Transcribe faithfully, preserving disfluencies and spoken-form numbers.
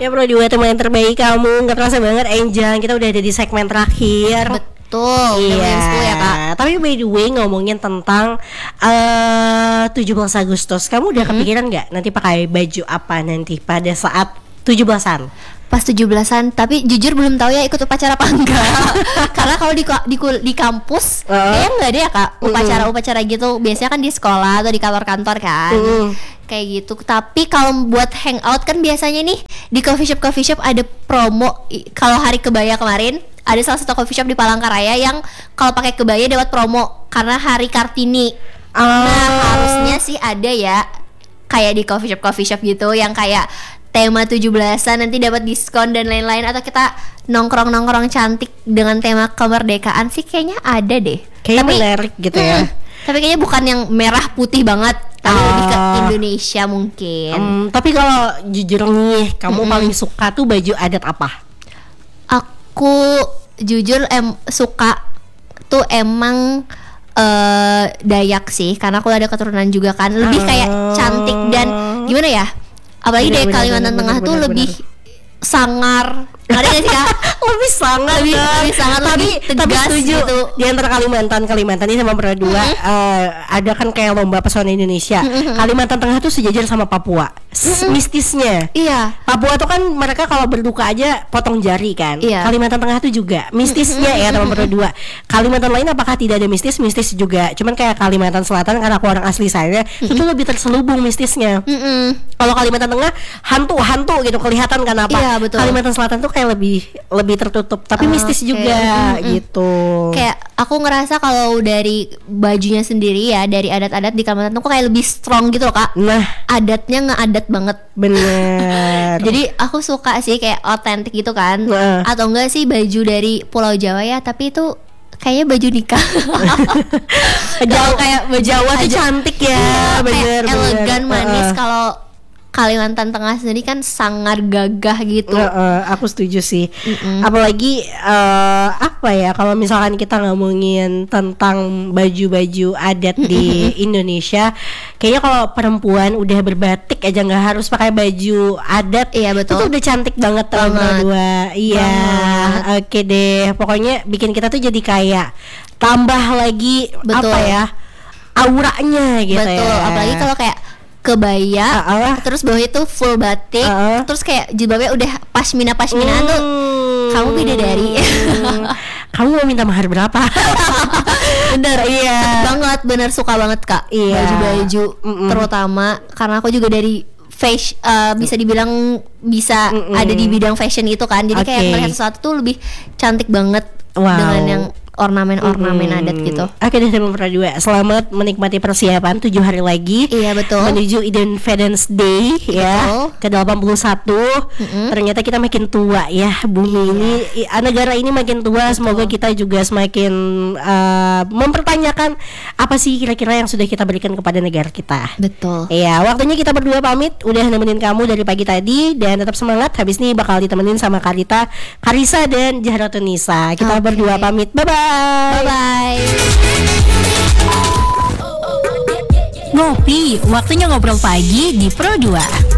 Ya Pro dua teman yang terbaik kamu. Gak terasa banget Enjang, kita udah ada di segmen terakhir. Betul, iya. sepuluh ya Kak. Tapi by the way ngomongin tentang uh, tujuh belas Agustus, kamu udah kepikiran gak nanti pakai baju apa nanti pada saat tujuh belasan? Pas tujuh belasan, tapi jujur belum tahu ya ikut upacara apa enggak. Karena kalau di di, di kampus uh. kayaknya enggak ada ya Kak upacara-upacara gitu. Biasanya kan di sekolah atau di kantor-kantor kan. Uh. Kayak gitu. Tapi kalau buat hangout kan biasanya nih di coffee shop coffee shop ada promo. Kalau hari kebaya kemarin ada salah satu coffee shop di Palangkaraya yang kalau pakai kebaya dapat promo karena hari Kartini. Uh. Nah, harusnya sih ada ya kayak di coffee shop coffee shop gitu yang kayak tema tujuh belasan nanti dapat diskon dan lain-lain, atau kita nongkrong-nongkrong cantik dengan tema kemerdekaan sih kayaknya ada deh. Kayaknya tapi, menarik gitu hmm, ya. Tapi kayaknya bukan yang merah putih banget, tapi uh, lebih ke Indonesia mungkin. Um, tapi kalau jujur nih, kamu mm-hmm. paling suka tuh baju adat apa? Aku jujur em suka tuh emang uh, Dayak sih, karena aku ada keturunan juga kan, lebih kayak cantik dan gimana ya? Apalagi dari Kalimantan Tengah tuh lebih sangar. Ada gak sih Kak? lebih sangar lebih, lebih sangar, tapi, lebih tegas tapi setuju gitu. Di antara Kalimantan Kalimantan ini sama berdua mm-hmm. uh, ada kan kayak lomba pesona Indonesia. mm-hmm. Kalimantan Tengah tuh sejajar sama Papua. mm-hmm. Mistisnya iya. Papua tuh kan mereka kalau berduka aja potong jari kan. iya. Kalimantan Tengah tuh juga mistisnya mm-hmm. ya sama berdua. Kalimantan lain apakah tidak ada mistis? Mistis juga. Cuman kayak Kalimantan Selatan karena aku orang asli saya mm-hmm. itu lebih terselubung mistisnya. mm-hmm. Kalau Kalimantan Tengah hantu-hantu gitu kelihatan kan apa. Iya, betul. Kalimantan Selatan tuh kayak lebih lebih tertutup tapi oh, mistis okay. juga mm-hmm. gitu. Kayak aku ngerasa kalau dari bajunya sendiri ya, dari adat-adat di Kalimantan tuh kayak lebih strong gitu loh Kak. Nah, adatnya ngeadat banget. Bener. Jadi aku suka sih kayak otentik gitu kan. Nah. Atau enggak sih baju dari Pulau Jawa ya, tapi itu kayaknya baju nikah. Jawa kayak baju Jawa tuh cantik ya, iya, bener, kayak elegan, bener. manis. Uh-uh. Kalau Kalimantan Tengah sendiri kan sangar gagah gitu. Uh, uh, aku setuju sih. Mm-mm. Apalagi uh, apa ya kalau misalkan kita ngomongin tentang baju-baju adat di Indonesia, kayaknya kalau perempuan udah berbatik aja nggak harus pakai baju adat. Iya betul. Itu udah cantik banget tahun berdua. Iya. Oke deh. Pokoknya bikin kita tuh jadi kayak tambah lagi betul. Apa ya? Auranya gitu. Betul. Ya. Apalagi kalau kayak kebaya, uh-uh. terus bawahnya tuh full batik, uh-uh. terus kayak jilbabnya udah pasmina pasmina hmm. tuh kamu bidadari. Kamu mau minta mahar berapa? Bener, iya banget, bener suka banget Kak. Iya. Baju-baju Mm-mm. terutama karena aku juga dari fashion, uh, bisa dibilang bisa Mm-mm. ada di bidang fashion itu kan, jadi okay. kayak melihat sesuatu tuh lebih cantik banget wow. dengan yang ornamen-ornamen hmm. adat gitu. Oke deh teman dua, selamat menikmati persiapan tujuh hari lagi. Iya betul. Menuju Independence Day betul. Ya ke delapan puluh satu. Mm-hmm. Ternyata kita makin tua ya, bumi iya. ini negara ini makin tua. Betul. Semoga kita juga semakin uh, mempertanyakan apa sih kira-kira yang sudah kita berikan kepada negara kita. Betul. Iya, waktunya kita berdua pamit. Udah nemenin kamu dari pagi tadi dan tetap semangat. Habis ini bakal ditemenin sama Karita, Karissa dan Jahratun Nisa. Kita okay. berdua pamit. Bye bye. Bye bye. Ngopi, waktunya ngobrol pagi di Pro dua.